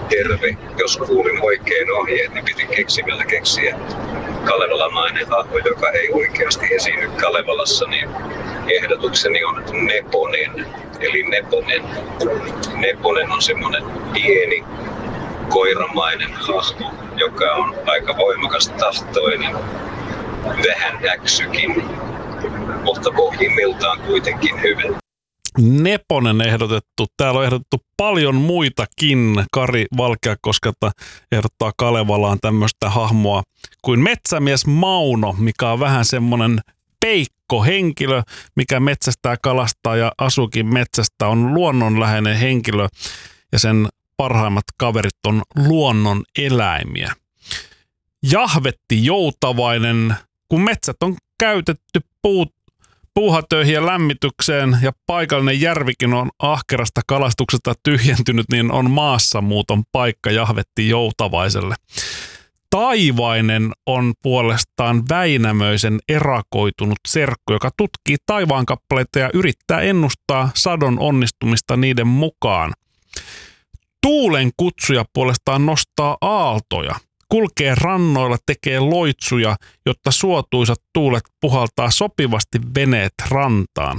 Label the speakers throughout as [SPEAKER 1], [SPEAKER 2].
[SPEAKER 1] terve. Jos kuulin oikein ohjeet, niin piti keksimällä keksiä kalevalamainen hahmo, joka ei oikeasti esiinny Kalevalassa, niin ehdotukseni on Neponen. Eli Neponen on semmoinen pieni koiramainen hahmo, joka on aika voimakas tahtoinen, vähän äksykin, mutta pohjimmiltaan kuitenkin hyvä.
[SPEAKER 2] Neponen ehdotettu. Täällä on ehdotettu paljon muitakin. Kari Valkeakoskelta ehdottaa Kalevalaan tämmöistä hahmoa kuin metsämies Mauno, mikä on vähän semmoinen peikkohenkilö, mikä metsästää, kalastaa ja asuukin metsästä, on luonnonläheinen henkilö ja sen parhaimmat kaverit on luonnon eläimiä. Jahvetti Joutavainen, kun metsät on käytetty puuhatöihin ja lämmitykseen ja paikallinen järvikin on ahkerasta kalastuksesta tyhjentynyt, niin on maassamuuton paikka Jahvetti Joutavaiselle. Taivainen on puolestaan Väinämöisen erakoitunut serkku, joka tutkii taivaankappaleita ja yrittää ennustaa sadon onnistumista niiden mukaan. Tuulen kutsuja puolestaan nostaa aaltoja. Kulkee rannoilla, tekee loitsuja, jotta suotuisat tuulet puhaltaa sopivasti veneet rantaan.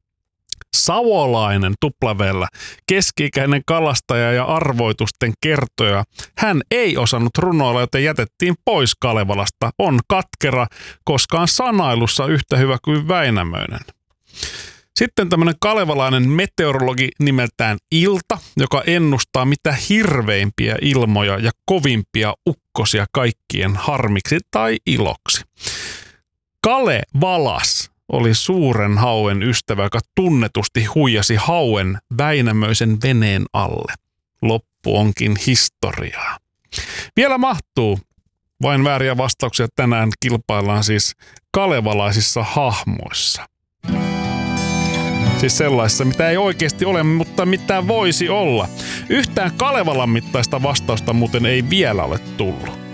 [SPEAKER 2] Savolainen tuplavellä, keski-ikäinen kalastaja ja arvoitusten kertoja. Hän ei osannut runoilla, joten jätettiin pois Kalevalasta. On katkera, koska on sanailussa yhtä hyvä kuin Väinämöinen. Sitten tämmöinen kalevalainen meteorologi nimeltään Ilta, joka ennustaa mitä hirveimpiä ilmoja ja kovimpia ukkosia kaikkien harmiksi tai iloksi. Kale Valas oli suuren hauen ystävä, joka tunnetusti huijasi hauen Väinämöisen veneen alle. Loppu onkin historiaa. Vielä mahtuu. Vain vääriä vastauksia tänään kilpaillaan siis kalevalaisissa hahmoissa. Siis sellaisessa, mitä ei oikeasti ole, mutta mitä voisi olla. Yhtään Kalevalan mittaista vastausta muuten ei vielä ole tullut.